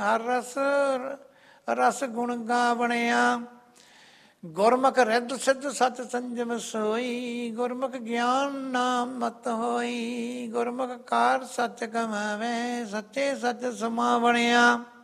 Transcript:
ਹਰ ਰਸ ਰਸ ਗੁਣ ਗਾਵਣਿਆ। ਗੁਰਮੁਖ ਰਿੱਧ ਸਿੱਧ ਸਚ ਸੰਜਮ ਸੋਈ, ਗੁਰਮੁਖ ਗਿਆਨ ਨਾਮ ਮਤ ਹੋਈ। ਗੁਰਮੁਖ ਕਾਰ ਸੱਚ ਕਮਾਵੇ, ਸੱਚੇ ਸੱਚ ਸਮਾਵਣਿਆ।